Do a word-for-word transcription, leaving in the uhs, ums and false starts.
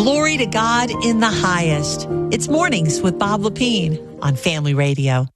Glory to God in the highest. It's Mornings with Bob Lepine on Family Radio.